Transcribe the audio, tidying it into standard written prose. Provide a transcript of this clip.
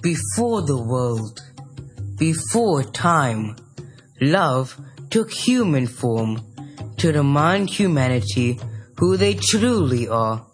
Before the world, before time, love took human form to remind humanity who they truly are.